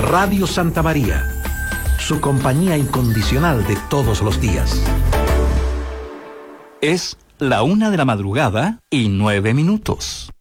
Radio Santa María, su compañía incondicional de todos los días. Es la 1:09 a.m.